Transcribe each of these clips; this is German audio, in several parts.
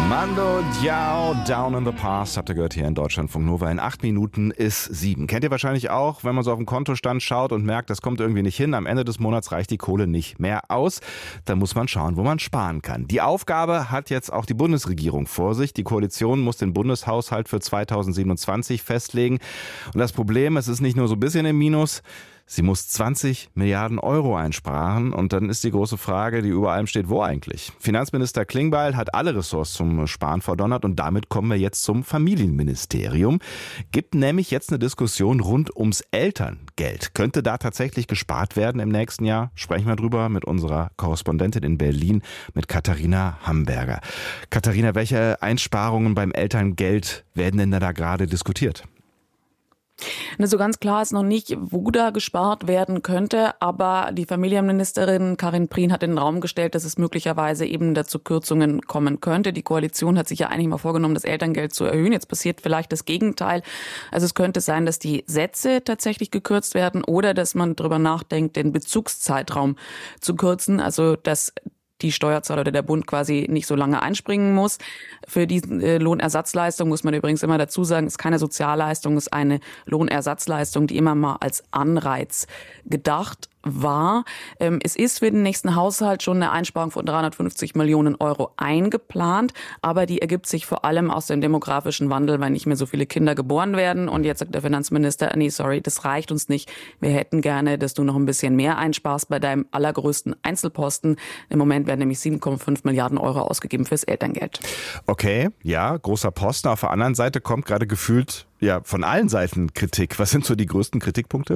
Mando Diao, Down in the Past, habt ihr gehört hier in Deutschlandfunk Nova. In 8 Minuten ist 7. Kennt ihr wahrscheinlich auch, wenn man so auf den Kontostand schaut und merkt, das kommt irgendwie nicht hin. Am Ende des Monats reicht die Kohle nicht mehr aus. Da muss man schauen, wo man sparen kann. Die Aufgabe hat jetzt auch die Bundesregierung vor sich. Die Koalition muss den Bundeshaushalt für 2027 festlegen. Und das Problem, es ist nicht nur so ein bisschen im Minus, sie muss 20 Milliarden Euro einsparen. Und dann ist die große Frage, die über allem steht, wo eigentlich? Finanzminister Klingbeil hat alle Ressorts zum Sparen verdonnert und damit kommen wir jetzt zum Familienministerium. Gibt nämlich jetzt eine Diskussion rund ums Elterngeld. Könnte da tatsächlich gespart werden im nächsten Jahr? Sprechen wir drüber mit unserer Korrespondentin in Berlin, mit Katharina Hamberger. Katharina, welche Einsparungen beim Elterngeld werden denn da gerade diskutiert? So ganz klar ist noch nicht, wo da gespart werden könnte, aber die Familienministerin Karin Prien hat in den Raum gestellt, dass es möglicherweise eben dazu Kürzungen kommen könnte. Die Koalition hat sich ja eigentlich mal vorgenommen, das Elterngeld zu erhöhen. Jetzt passiert vielleicht das Gegenteil. Also es könnte sein, dass die Sätze tatsächlich gekürzt werden oder dass man darüber nachdenkt, den Bezugszeitraum zu kürzen, also dass die Steuerzahler oder der Bund quasi nicht so lange einspringen muss. Für die Lohnersatzleistung muss man übrigens immer dazu sagen, ist keine Sozialleistung, ist eine Lohnersatzleistung, die immer mal als Anreiz gedacht war. Es ist für den nächsten Haushalt schon eine Einsparung von 350 Millionen Euro eingeplant, aber die ergibt sich vor allem aus dem demografischen Wandel, weil nicht mehr so viele Kinder geboren werden. Und jetzt sagt der Finanzminister, nee, sorry, das reicht uns nicht. Wir hätten gerne, dass du noch ein bisschen mehr einsparst bei deinem allergrößten Einzelposten. Im Moment werden nämlich 7,5 Milliarden Euro ausgegeben fürs Elterngeld. Okay, ja, großer Posten. Auf der anderen Seite kommt gerade gefühlt von allen Seiten Kritik. Was sind so die größten Kritikpunkte?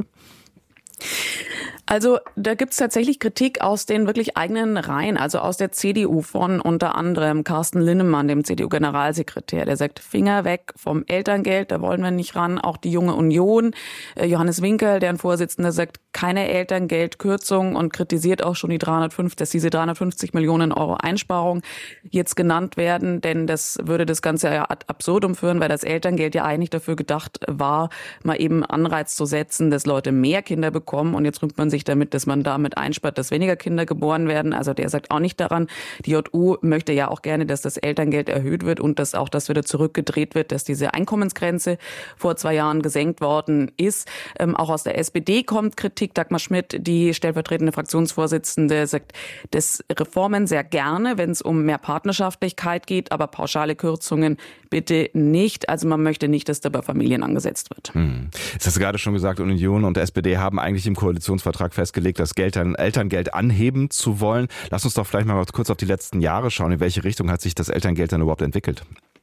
Also da gibt's tatsächlich Kritik aus den wirklich eigenen Reihen, also aus der CDU von unter anderem Carsten Linnemann, dem CDU-Generalsekretär. Der sagt, Finger weg vom Elterngeld, da wollen wir nicht ran. Auch die Junge Union, Johannes Winkel, deren Vorsitzender, sagt, keine Elterngeldkürzung und kritisiert auch schon dass diese 350 Millionen Euro Einsparung jetzt genannt werden, denn das würde das Ganze ja ad absurdum führen, weil das Elterngeld ja eigentlich dafür gedacht war, mal eben Anreiz zu setzen, dass Leute mehr Kinder bekommen, und jetzt rühmt man sich damit, dass man damit einspart, dass weniger Kinder geboren werden. Also der sagt auch nicht daran. Die JU möchte ja auch gerne, dass das Elterngeld erhöht wird und dass auch das wieder zurückgedreht wird, dass diese Einkommensgrenze vor 2 Jahren gesenkt worden ist. Auch aus der SPD kommt Kritik. Dagmar Schmidt, die stellvertretende Fraktionsvorsitzende, sagt, dass Reformen sehr gerne, wenn es um mehr Partnerschaftlichkeit geht, aber pauschale Kürzungen bitte nicht. Also man möchte nicht, dass da bei Familien angesetzt wird. Jetzt hast du gerade schon gesagt, Union und SPD haben eigentlich im Koalitionsvertrag festgelegt, das Elterngeld anheben zu wollen. Lass uns doch vielleicht mal kurz auf die letzten Jahre schauen. In welche Richtung hat sich das Elterngeld dann überhaupt entwickelt?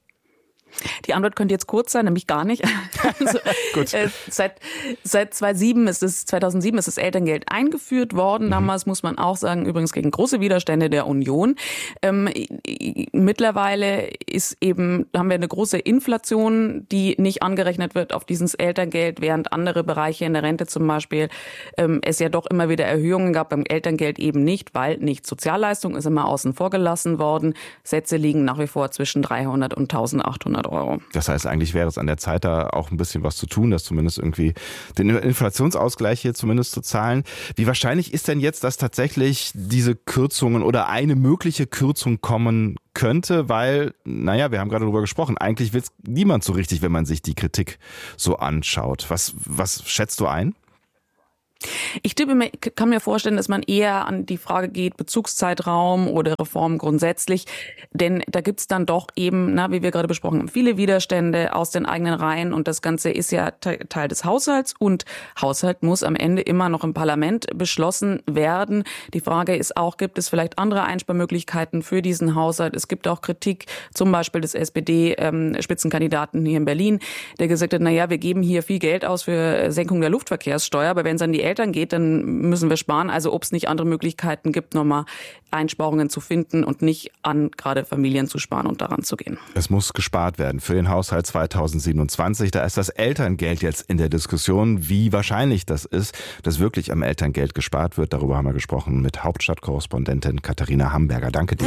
Die Antwort könnte jetzt kurz sein, nämlich gar nicht. Also, Gut. Seit 2007 ist das Elterngeld eingeführt worden. Damals muss man auch sagen, übrigens gegen große Widerstände der Union. Mittlerweile haben wir eine große Inflation, die nicht angerechnet wird auf dieses Elterngeld, während andere Bereiche in der Rente zum Beispiel es ja doch immer wieder Erhöhungen gab, beim Elterngeld eben nicht, weil nicht Sozialleistung ist immer außen vor gelassen worden. Sätze liegen nach wie vor zwischen 300 und 1800 Euro. Das heißt, eigentlich wäre es an der Zeit, da auch ein bisschen was zu tun, dass zumindest irgendwie den Inflationsausgleich hier zumindest zu zahlen. Wie wahrscheinlich ist denn jetzt, dass tatsächlich diese Kürzungen oder eine mögliche Kürzung kommen könnte? Weil, wir haben gerade darüber gesprochen, eigentlich will es niemand so richtig, wenn man sich die Kritik so anschaut. Was schätzt du ein? Ich kann mir vorstellen, dass man eher an die Frage geht, Bezugszeitraum oder Reform grundsätzlich. Denn da gibt's dann doch eben, wie wir gerade besprochen haben, viele Widerstände aus den eigenen Reihen. Und das Ganze ist ja Teil des Haushalts. Und Haushalt muss am Ende immer noch im Parlament beschlossen werden. Die Frage ist auch, gibt es vielleicht andere Einsparmöglichkeiten für diesen Haushalt? Es gibt auch Kritik, zum Beispiel des SPD-Spitzenkandidaten hier in Berlin, der gesagt hat, wir geben hier viel Geld aus für Senkung der Luftverkehrssteuer, aber wenn es an die Eltern geht, dann müssen wir sparen. Also ob es nicht andere Möglichkeiten gibt, nochmal Einsparungen zu finden und nicht an gerade Familien zu sparen und daran zu gehen. Es muss gespart werden für den Haushalt 2027. Da ist das Elterngeld jetzt in der Diskussion, wie wahrscheinlich das ist, dass wirklich am Elterngeld gespart wird. Darüber haben wir gesprochen mit Hauptstadtkorrespondentin Katharina Hamberger. Danke dir.